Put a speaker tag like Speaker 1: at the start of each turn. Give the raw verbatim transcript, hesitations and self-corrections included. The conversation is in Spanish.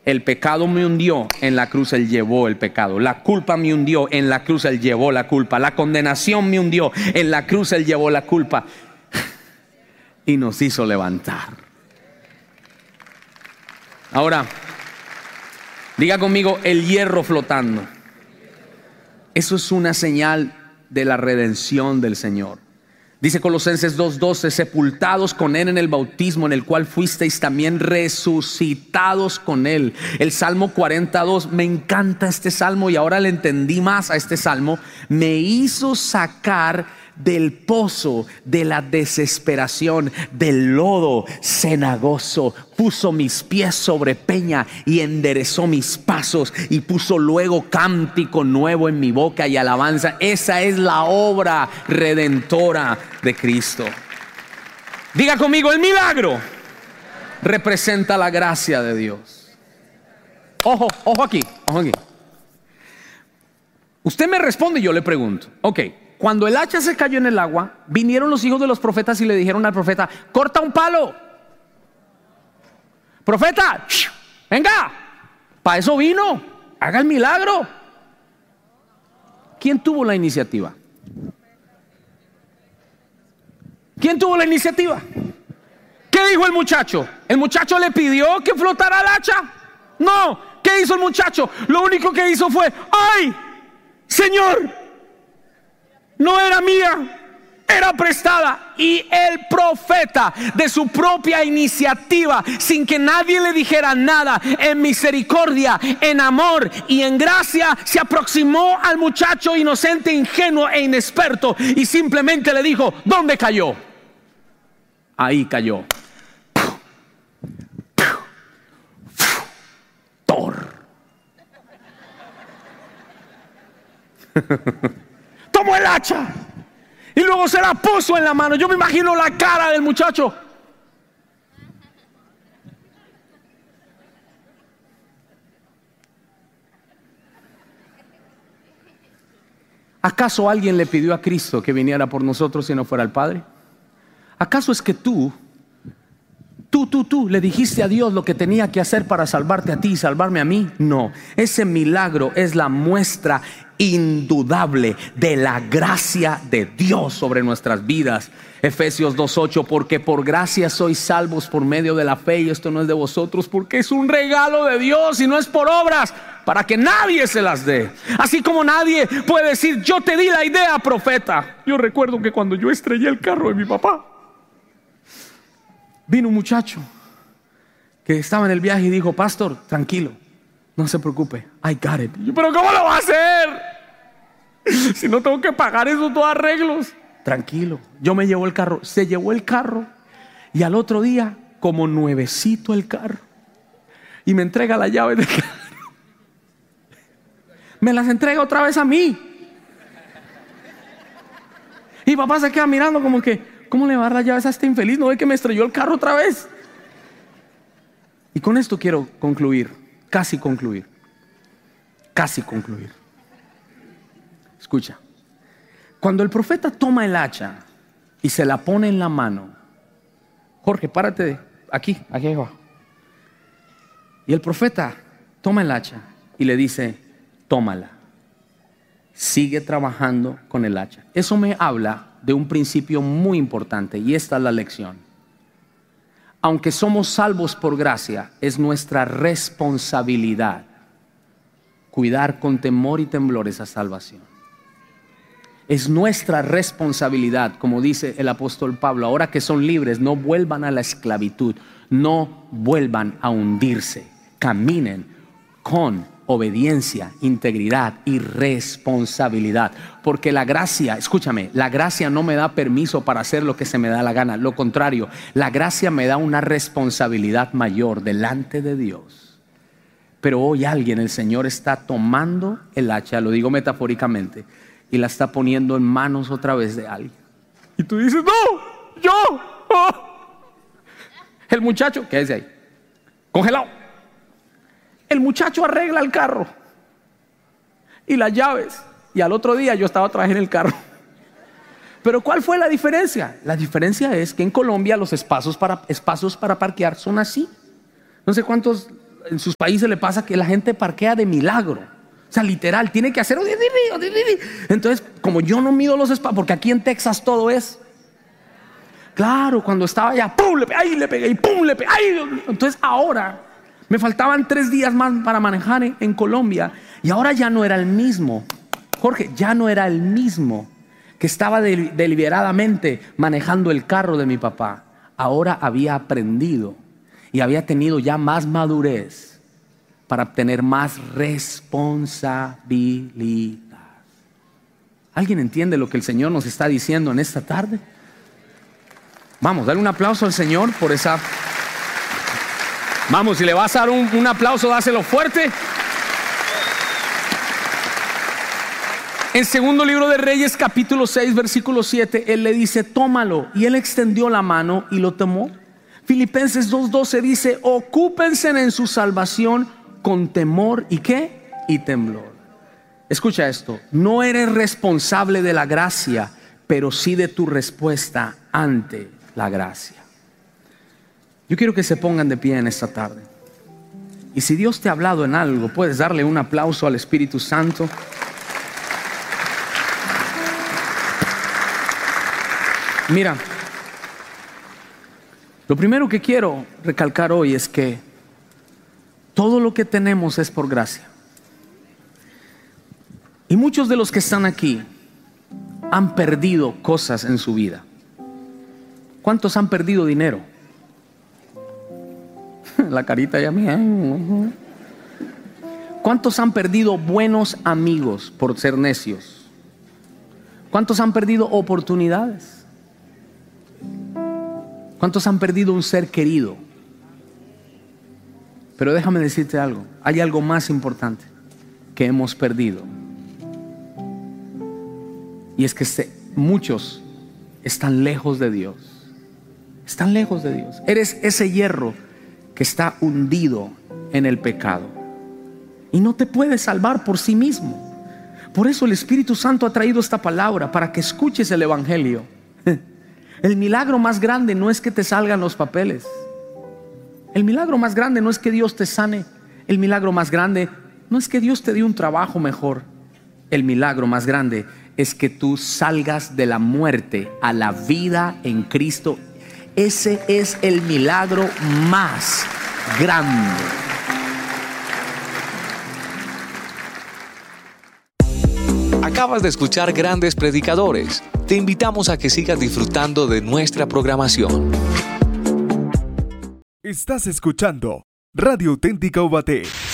Speaker 1: El pecado me hundió, en la cruz Él llevó el pecado. La culpa me hundió, en la cruz Él llevó la culpa. La condenación me hundió, en la cruz Él llevó la culpa. Y nos hizo levantar. Ahora, diga conmigo, el hierro flotando. Eso es una señal de la redención del Señor. Dice Colosenses dos doce, sepultados con Él en el bautismo, en el cual fuisteis también resucitados con Él. El Salmo cuarenta y dos, me encanta este salmo y ahora le entendí más a este salmo. Me hizo sacar del pozo de la desesperación, del lodo cenagoso. Puso mis pies sobre peña y enderezó mis pasos, y puso luego cántico nuevo en mi boca y alabanza. Esa es la obra redentora de Cristo. Diga conmigo, el milagro representa la gracia de Dios. Ojo, ojo aquí, ojo aquí. Usted me responde y yo le pregunto, ok, cuando el hacha se cayó en el agua, vinieron los hijos de los profetas y le dijeron al profeta, corta un palo. Profeta, venga, para eso vino, haga el milagro. ¿Quién tuvo la iniciativa? ¿Quién tuvo la iniciativa? ¿Qué dijo el muchacho? ¿El muchacho le pidió que flotara el hacha? No. ¿Qué hizo el muchacho? Lo único que hizo fue, ¡ay, Señor! No era mía, era prestada. Y el profeta, de su propia iniciativa, sin que nadie le dijera nada, en misericordia, en amor y en gracia, se aproximó al muchacho inocente, ingenuo e inexperto, y simplemente le dijo, ¿dónde cayó? Ahí cayó. Thor. Tomó el hacha y luego se la puso en la mano. Yo me imagino la cara del muchacho. ¿Acaso alguien le pidió a Cristo que viniera por nosotros si no fuera el Padre? ¿Acaso es que tú, tú, tú, tú le dijiste a Dios lo que tenía que hacer para salvarte a ti y salvarme a mí? No, ese milagro es la muestra indudable de la gracia de Dios sobre nuestras vidas. Efesios dos ocho, porque por gracia sois salvos por medio de la fe, y esto no es de vosotros, porque es un regalo de Dios y no es por obras, para que nadie se las dé. Así como nadie puede decir, yo te di la idea, profeta. Yo recuerdo que cuando yo estrellé el carro de mi papá, vino un muchacho que estaba en el viaje y dijo, pastor, tranquilo, no se preocupe, I got it. Yo, pero ¿cómo lo va a hacer? Si no tengo que pagar esos dos arreglos. Tranquilo, yo me llevo el carro. Se llevó el carro y al otro día, como nuevecito el carro, y me entrega la llave del carro. Me las entrega otra vez a mí. Y papá se queda mirando como que, ¿cómo le va a dar las llaves a este infeliz? ¿No ve que me estrelló el carro otra vez? Y con esto quiero concluir, casi concluir, casi concluir. Escucha, cuando el profeta toma el hacha y se la pone en la mano, Jorge, párate aquí, aquí abajo. Y el profeta toma el hacha y le dice, tómala, sigue trabajando con el hacha. Eso me habla de un principio muy importante, y esta es la lección. Aunque somos salvos por gracia, es nuestra responsabilidad cuidar con temor y temblor esa salvación. Es nuestra responsabilidad, como dice el apóstol Pablo, ahora que son libres, no vuelvan a la esclavitud, no vuelvan a hundirse, caminen con obediencia, integridad y responsabilidad. Porque la gracia, escúchame, la gracia no me da permiso para hacer lo que se me da la gana. Lo contrario, la gracia me da una responsabilidad mayor delante de Dios. Pero hoy alguien, el Señor está tomando el hacha, lo digo metafóricamente, y la está poniendo en manos otra vez de alguien. Y tú dices, no, yo. Oh. El muchacho, ¿qué dice ahí? Congelado. El muchacho arregla el carro y las llaves, y al otro día yo estaba otra vez en el carro. Pero ¿cuál fue la diferencia? La diferencia es que en Colombia los espacios para, espacios para parquear son así. No sé cuántos en sus países le pasa que la gente parquea de milagro. O sea, literal, tiene que hacer. Entonces, como yo no mido los espacios, porque aquí en Texas todo es. Claro, cuando estaba allá, ¡pum! Le pegué, ¡ay! Le pegué, y ¡pum! Le pegué, ¡ay! Entonces ahora me faltaban tres días más para manejar en, en Colombia. Y ahora ya no era el mismo. Jorge, ya no era el mismo que estaba de, deliberadamente manejando el carro de mi papá. Ahora había aprendido y había tenido ya más madurez para obtener más responsabilidad. ¿Alguien entiende lo que el Señor nos está diciendo en esta tarde? Vamos, dale un aplauso al Señor por esa. Vamos, si le vas a dar un, un aplauso, dáselo fuerte. En segundo libro de Reyes, capítulo seis, versículo siete, él le dice, tómalo. Y él extendió la mano y lo tomó. Filipenses dos doce dice, ocúpense en su salvación con temor y ¿qué? Y temblor. Escucha esto, no eres responsable de la gracia, pero sí de tu respuesta ante la gracia. Yo quiero que se pongan de pie en esta tarde. Y si Dios te ha hablado en algo, puedes darle un aplauso al Espíritu Santo. Mira, lo primero que quiero recalcar hoy es que todo lo que tenemos es por gracia. Y muchos de los que están aquí han perdido cosas en su vida. ¿Cuántos han perdido dinero? La carita ya mía. ¿Cuántos han perdido buenos amigos por ser necios? ¿Cuántos han perdido oportunidades? ¿Cuántos han perdido un ser querido? Pero déjame decirte algo, hay algo más importante que hemos perdido. Y es que se, muchos están lejos de Dios. Están lejos de Dios. Eres ese hierro que está hundido en el pecado y no te puedes salvar por sí mismo. Por eso el Espíritu Santo ha traído esta palabra para que escuches el Evangelio. El milagro más grande no es que te salgan los papeles. El milagro más grande no es que Dios te sane. El milagro más grande no es que Dios te dé un trabajo mejor. El milagro más grande es que tú salgas de la muerte a la vida en Cristo. Ese es el milagro más grande.
Speaker 2: Acabas de escuchar Grandes Predicadores. Te invitamos a que sigas disfrutando de nuestra programación.
Speaker 3: Estás escuchando Radio Auténtica Ubaté.